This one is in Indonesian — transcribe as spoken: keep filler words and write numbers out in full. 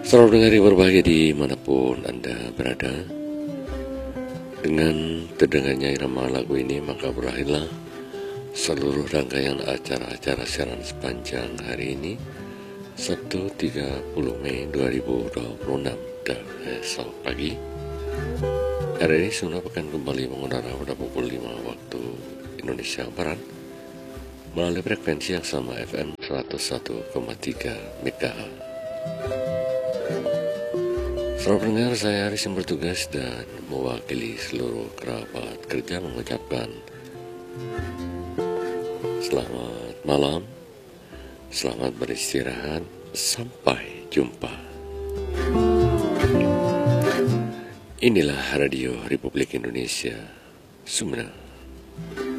Selamat pendengar yang berbahagia dimanapun Anda berada. Dengan terdengarnya irama lagu ini, maka berakhirlah seluruh rangkaian acara-acara siaran sepanjang hari ini, Sabtu tiga puluh Mei dua ribu dua puluh enam dan esok pagi. Hari ini Sunda akan kembali mengudara pada pukul lima waktu Indonesia Barat melalui frekuensi yang sama F M seratus satu koma tiga MHz. Selamat pendengar, saya Aris yang bertugas dan mewakili seluruh kerabat kerja mengucapkan selamat malam, selamat beristirahat, sampai jumpa. Inilah Radio Republik Indonesia, Sumedang.